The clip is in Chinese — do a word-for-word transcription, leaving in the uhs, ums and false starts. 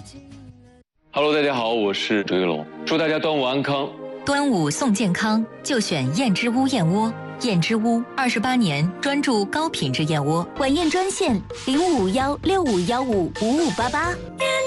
Hello， 大家好，我是周一龙，祝大家端午安康。 端午送健康，就选燕之屋燕窝。燕之屋二十八年专注高品质燕窝， 晚宴专线零五幺六五幺五五五八八。